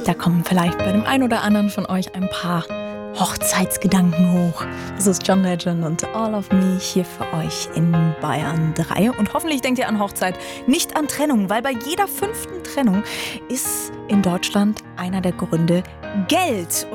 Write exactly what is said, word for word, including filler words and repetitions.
Da kommen vielleicht bei dem einen oder anderen von euch ein paar Hochzeitsgedanken hoch. Das ist John Legend und All of Me hier für euch in Bayern drei. Und hoffentlich denkt ihr an Hochzeit, nicht an Trennung, weil bei jeder fünften Trennung ist in Deutschland einer der Gründe Geld.